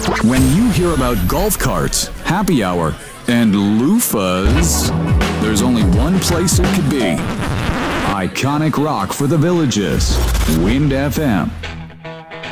When you hear about golf carts, happy hour, and loofahs, there's only one place it could be. Iconic rock for the villages. Wind FM.